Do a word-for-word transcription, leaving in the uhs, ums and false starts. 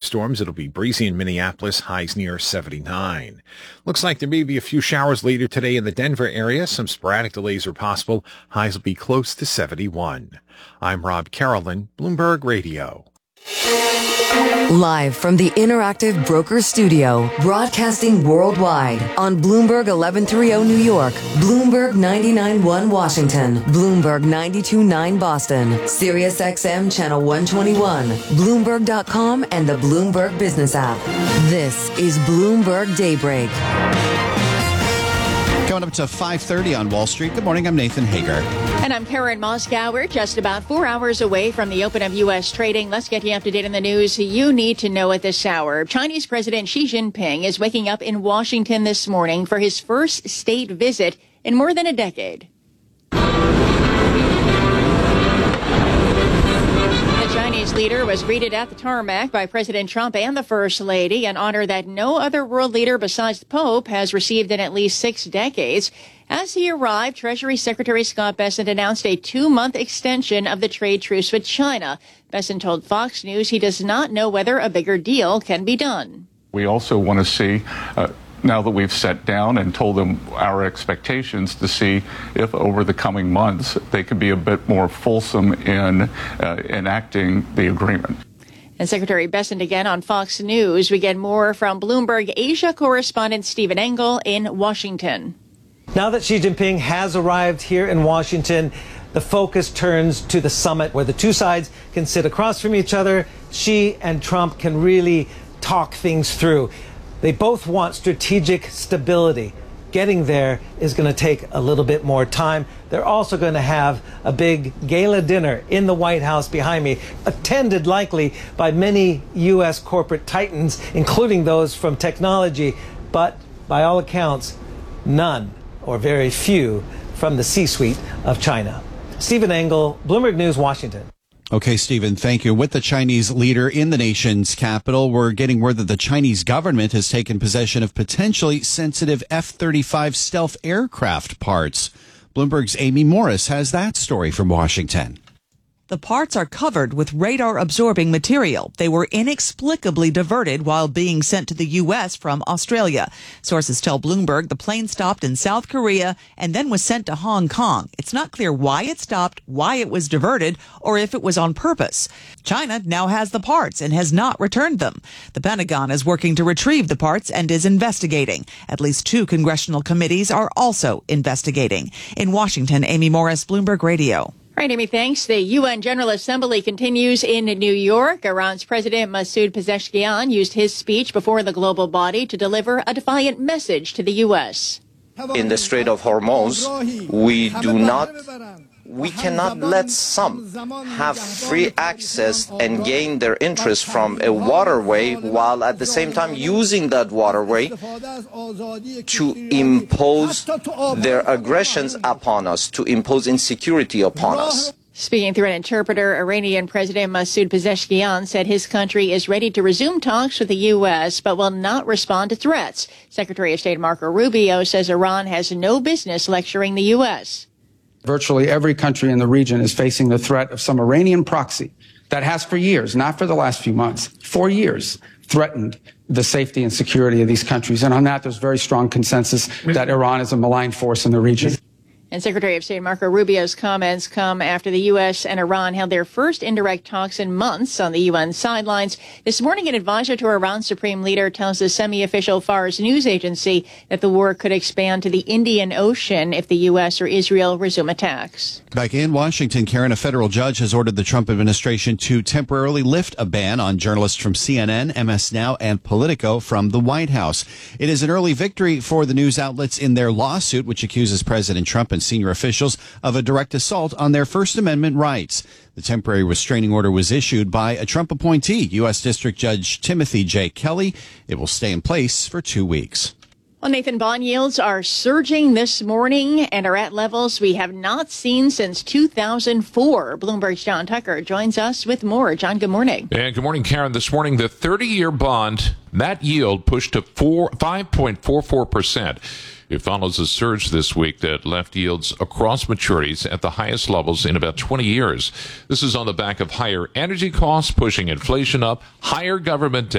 thunderstorms. It'll be breezy in Minneapolis, highs near seventy-nine. Looks like there may be a few showers later today in the Denver area. Some sporadic delays are possible. Highs will be close to seventy-one. I'm Rob Carolyn, Bloomberg Radio. Live from the Interactive Broker Studio, broadcasting worldwide on Bloomberg eleven thirty New York, Bloomberg ninety-nine point one Washington, Bloomberg ninety-two point nine Boston, Sirius X M Channel one twenty-one, Bloomberg dot com, and the Bloomberg Business app. This is Bloomberg Daybreak. Going up to five thirty on Wall Street. Good morning, I'm Nathan Hager. And I'm Karen Moskow. We're just about four hours away from the open of U S trading. Let's get you up to date on the news you need to know at this hour. Chinese President Xi Jinping is waking up in Washington this morning for his first state visit in more than a decade. Chinese leader was greeted at the tarmac by President Trump and the First Lady, an honor that no other world leader besides the Pope has received in at least six decades. As he arrived, Treasury Secretary Scott Bessent announced a two-month extension of the trade truce with China. Bessent told Fox News he does not know whether a bigger deal can be done. We also want to see uh, now that we've sat down and told them our expectations, to see if over the coming months they can be a bit more fulsome in uh, enacting the agreement. And Secretary Bessent again on Fox News. We get more from Bloomberg Asia correspondent Stephen Engel in Washington. Now that Xi Jinping has arrived here in Washington, the focus turns to the summit where the two sides can sit across from each other. Xi and Trump can really talk things through. They both want strategic stability. Getting there is going to take a little bit more time. They're also going to have a big gala dinner in the White House behind me, attended likely by many U S corporate titans, including those from technology, but by all accounts, none or very few from the C-suite of China. Stephen Engel, Bloomberg News, Washington. Okay, Stephen, thank you. With the Chinese leader in the nation's capital, we're getting word that the Chinese government has taken possession of potentially sensitive F thirty-five stealth aircraft parts. Bloomberg's Amy Morris has that story from Washington. The parts are covered with radar-absorbing material. They were inexplicably diverted while being sent to the U S from Australia. Sources tell Bloomberg the plane stopped in South Korea and then was sent to Hong Kong. It's not clear why it stopped, why it was diverted, or if it was on purpose. China now has the parts and has not returned them. The Pentagon is working to retrieve the parts and is investigating. At least two congressional committees are also investigating. In Washington, Amy Morris, Bloomberg Radio. All right, Amy, thanks. The U N General Assembly continues in New York. Iran's President Masoud Pezeshkian used his speech before the global body to deliver a defiant message to the U S. In the Strait of Hormuz, we do not, we cannot let some have free access and gain their interest from a waterway while at the same time using that waterway to impose their aggressions upon us, to impose insecurity upon us. Speaking through an interpreter, Iranian President Masoud Pezeshkian said his country is ready to resume talks with the U S, but will not respond to threats. Secretary of State Marco Rubio says Iran has no business lecturing the U S. Virtually every country in the region is facing the threat of some Iranian proxy that has for years, not for the last few months, for years, threatened the safety and security of these countries. And on that, there's very strong consensus that Iran is a malign force in the region. And Secretary of State Marco Rubio's comments come after the U S and Iran held their first indirect talks in months on the U N sidelines. This morning, an advisor to Iran's supreme leader tells the semi-official Fars news agency that the war could expand to the Indian Ocean if the U S or Israel resume attacks. Back in Washington, Karen, a federal judge has ordered the Trump administration to temporarily lift a ban on journalists from C N N, M S Now, and Politico from the White House. It is an early victory for the news outlets in their lawsuit, which accuses President Trump and senior officials of a direct assault on their First Amendment rights. The temporary restraining order was issued by a Trump appointee, U S District Judge Timothy J. Kelly. It will stay in place for two weeks. Well, Nathan, bond yields are surging this morning and are at levels we have not seen since two thousand four. Bloomberg's John Tucker joins us with more. John, good morning. And good morning, Karen. This morning, the thirty-year bond, that yield pushed to five point four four percent. It follows a surge this week that left yields across maturities at the highest levels in about twenty years. This is on the back of higher energy costs pushing inflation up, higher government debt,